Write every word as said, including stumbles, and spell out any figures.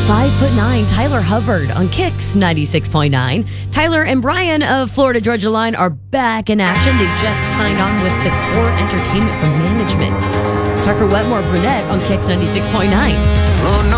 Five foot nine Tyler Hubbard on Kicks ninety-six point nine. Tyler and Brian of Florida Georgia Line are back in action. They just signed on with the Core Entertainment for Management. Tucker Wetmore Brunette on Kicks ninety-six point nine.